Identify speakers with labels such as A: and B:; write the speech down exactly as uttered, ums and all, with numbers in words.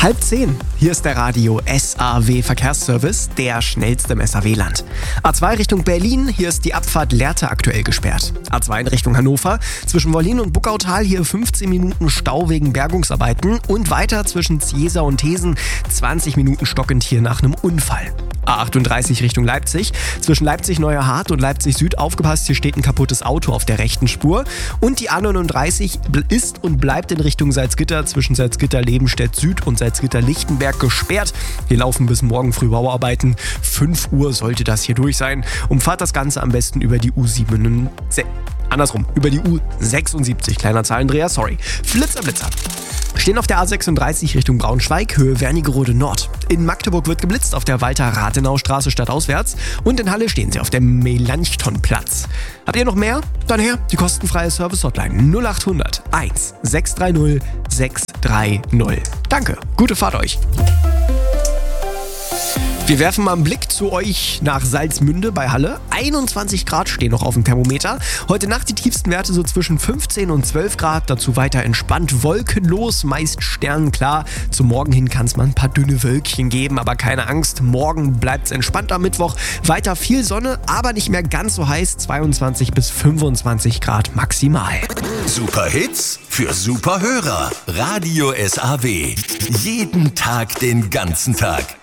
A: Halb zehn, hier ist der Radio S A W Verkehrsservice, der schnellste im S A W-Land. A zwei Richtung Berlin, hier ist die Abfahrt Lehrte aktuell gesperrt. A zwei in Richtung Hannover, zwischen Wollin und Buckautal hier fünfzehn Minuten Stau wegen Bergungsarbeiten und weiter zwischen Ziesa und Thesen zwanzig Minuten stockend hier nach einem Unfall. A achtunddreißig Richtung Leipzig, zwischen Leipzig-Neuerhardt und Leipzig-Süd aufgepasst, hier steht ein kaputtes Auto auf der rechten Spur. Und die A neununddreißig ist und bleibt in Richtung Salzgitter, zwischen Salzgitter-Lebenstedt-Süd und Salzgitter-Lichtenberg gesperrt. Hier laufen bis morgen früh Bauarbeiten. fünf Uhr sollte das hier durch sein. Umfahrt das Ganze am besten über die U siebenundsiebzig. Andersrum, über die U sechsundsiebzig. Kleiner Zahlendreher, sorry. Flitzer, Blitzer. Stehen auf der A sechsunddreißig Richtung Braunschweig, Höhe Wernigerode Nord. In Magdeburg wird geblitzt auf der Walter-Rathenau-Straße stadtauswärts. Und in Halle stehen sie auf dem Melanchthonplatz. Habt ihr noch mehr? Dann her, die kostenfreie Service-Hotline null acht hundert eins sechs drei null sechs drei null. Danke, gute Fahrt euch. Wir werfen mal einen Blick zu euch nach Salzmünde bei Halle. einundzwanzig Grad stehen noch auf dem Thermometer. Heute Nacht die tiefsten Werte so zwischen fünfzehn und zwölf Grad. Dazu weiter entspannt, wolkenlos, meist sternenklar. Zum Morgen hin kann es mal ein paar dünne Wölkchen geben, aber keine Angst. Morgen bleibt es entspannt am Mittwoch. Weiter viel Sonne, aber nicht mehr ganz so heiß. zweiundzwanzig bis fünfundzwanzig Grad maximal.
B: Super Hits für super Hörer. Radio S A W. Jeden Tag, den ganzen Tag.